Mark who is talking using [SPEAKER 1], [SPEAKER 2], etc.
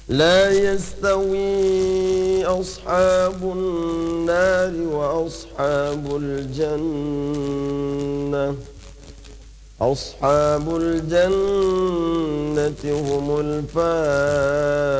[SPEAKER 1] لا يستوي أصحاب النار وأصحاب الجنة أصحاب الجنة هم الفائزون.